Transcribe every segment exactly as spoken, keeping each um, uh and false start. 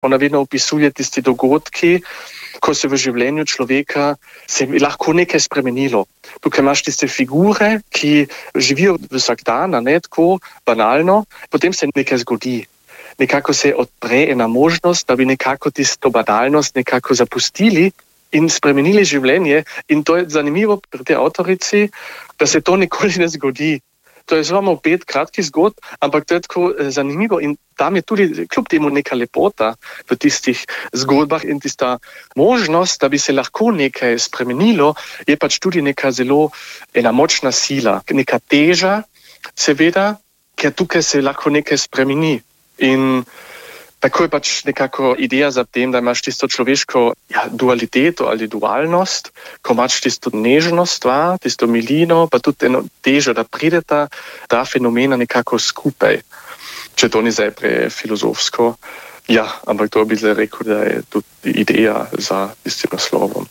Ona vedno opisuje tisti dogodki, ko se v življenju človeka se je lahko nekaj spremenilo. Tukaj imaš tiste figure, ki živijo vsak dan, ne tako banalno, potem se nekaj zgodi. Nekako se odpre ena možnost, da bi nekako tisto banalnost nekako zapustili in spremenili življenje. In to je zanimivo pri tej avtorici, da se to nikoli ne zgodi. To je samo pet kratkih zgodb, ampak to je tako zanimivo in tam je tudi kljub temu neka lepota v tistih zgodbah in tista možnost, da bi se lahko nekaj spremenilo, je pač tudi neka zelo ena močna sila, neka teža, seveda, ker tukaj se lahko nekaj spremeni. In tako je pač nekako ideja za tem, da imaš tisto človeško ja, dualiteto ali dualnost, ko imaš tisto nežnost, va, tisto milino, pa tudi eno težo, da prideta ta fenomena nekako skupaj. Če to ni zdaj prefilozofsko, ja, ampak to bi zdaj rekel, da je tudi ideja za tistim naslovom.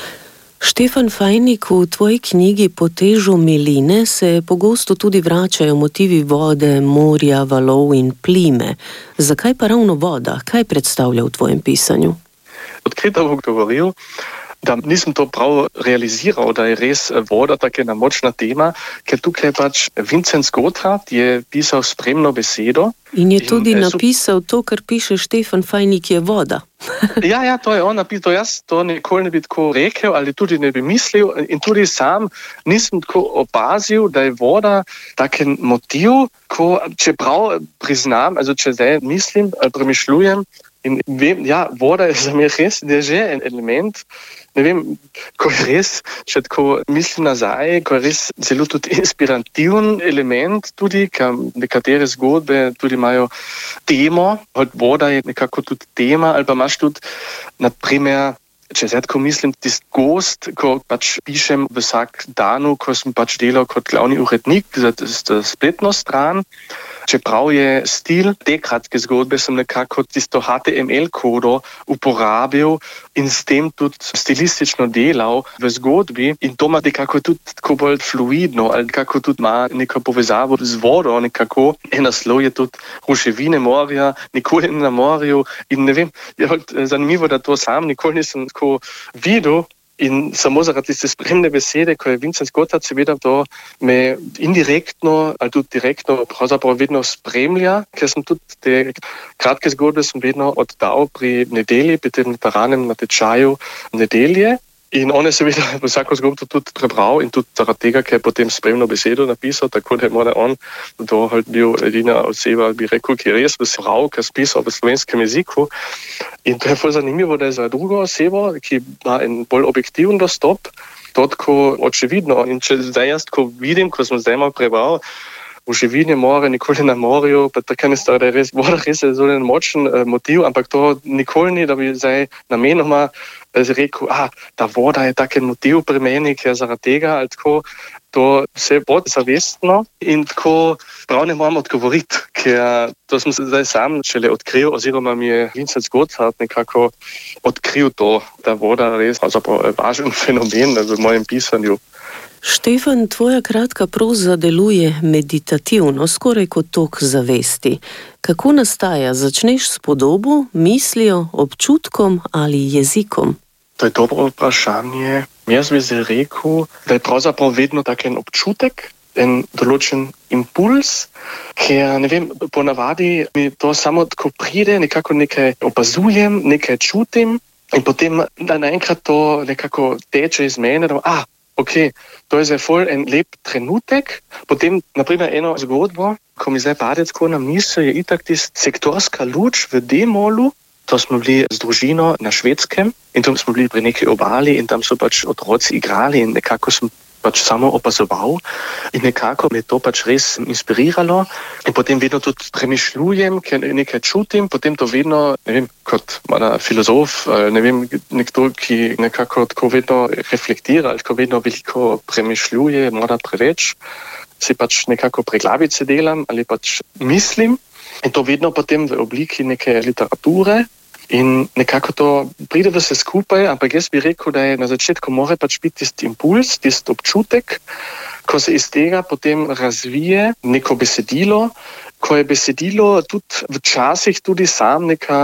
Štefan Fajnik, v tvoji knjigi Po težu miline se pogosto tudi vračajo motivi vode, morja, valov in plime. Zakaj pa ravno voda? Kaj predstavlja v tvojem pisanju? Odkrito bom govoril, da nisem to prav realiziral, da je res voda tako ena močna tema, ker tukaj pač Vincent Gotthard je pisal spremno besedo. In je tudi in, napisal to, kar piše Štefan Fajnik, je voda. Ja, ja, to je on napisal, jaz to nikoli ne bi tako rekel ali tudi ne bi mislil in tudi sam nisem tako opazil, da je voda taken motiv, ko čeprav priznam, also če zdaj mislim, premišljujem in vem, ja, voda je za me res, da je že en element, ne vem, ko je res, če tako mislim nazaj, ko je res zelo tudi inspirativen element tudi, ker nekatere zgodbe tudi imajo temo, voda je nekako tudi tema, ali pa imaš tudi, naprimer, če zdaj tako mislim, tisti gost, ko pač pišem vsak danu, ko sem pač delal kot glavni urednik za, za spletno stran, čeprav je stil te kratke zgodbe, sem nekako tisto H T M L kodo uporabil in s tem tudi stilistično delal v zgodbi in to ima nekako tudi tako bolj fluidno ali nekako tudi ima neko povezavo z vodo, nekako en naslov je tudi Ruševine morja, nikoli na morju in ne vem, je zanimivo, da to sam nikoli nisem tako videl. In samo zaradi tiste spremne besede, ko je Vincent Gotthard seveda to me indirektno ali tudi direktno pravzaprav vedno spremlja, ker sem tudi te kratke zgodbe sem vedno oddal pri nedelji, pri tem literanem natečaju nedelje. In on je seveda vsako zgodbo tudi prebral in tudi zaradi tega, ker je potem spremno besedo napisal, tako da je mora on to bil edina oseba, bi rekel, ki je res bral, ker spisal v slovenskem jeziku. In to je bolj zanimivo, da je za drugo osebo, ki ima en bolj objektiven dostop, to tako očividno. In če zdaj jaz tako vidim, ko sem zdaj malo prebral, Ruševine more, nikoli na morju, pa tako ne stvar, da je res, voda res je zelo močen uh, motiv, ampak to nikoli ni, da bi zdaj namenoma rekel, a, ta voda je tak motiv pri meni, ker zaradi tega, ali tako, to vse podzavestno in tako prav ne moram odgovoriti, ker to sem se zdaj sam šele odkril, oziroma mi je Vincent Gotthard nekako odkril to, da voda res je važen fenomen v mojem pisanju. Štefan, tvoja kratka proza deluje meditativno, skoraj kot tok zavesti. Kako nastaja? Začneš s podobo, mislijo, občutkom ali jezikom? To je dobro vprašanje. Jaz bi zdaj rekel, da je pravzaprav vedno tak en občutek, en določen impuls, ker ne vem, ponavadi mi to samo tako pride, nekako nekaj opazujem, nekaj čutim in potem da naenkrat to nekako teče iz mene, da ah, ok, to je zdaj ful en lep trenutek, potem naprimer eno zgodbo, ko mi zdaj pade tako na misel, je itak tista sektorska luč v D-molu, to smo bili z družino na Švedskem in tam smo bili pri neki obali in tam so pač otroci igrali in nekako sem pač samo opazoval in nekako me to pač res inspiriralo in potem vedno tudi premišljujem, ker nekaj čutim, potem to vedno, ne vem, kot mana filozof, ne vem, nekdo, ki nekako tako vedno reflektira, tako vedno veliko premišljuje, morda preveč, si pač nekako pri glavici delam ali pač mislim in to vedno potem v obliki neke literature. In nekako to pride vse skupaj, ampak jaz bi rekel, da je na začetku mora pač biti tisti impuls, tisti občutek, ko se iz tega potem razvije neko besedilo, ko je besedilo tudi včasih tudi sam neka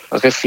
refleksija.